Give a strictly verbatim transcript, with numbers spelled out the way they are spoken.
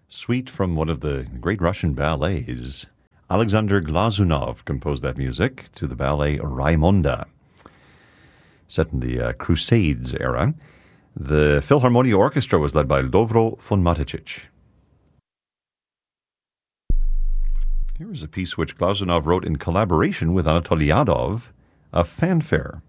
Suite from one of the great Russian ballets. Alexander Glazunov composed that music to the ballet Raimonda, set in the uh, Crusades era. The Philharmonia Orchestra was led by Lovro von Mateschitz. Here is a piece which Glazunov wrote in collaboration with Anatoly Yadov, a fanfare.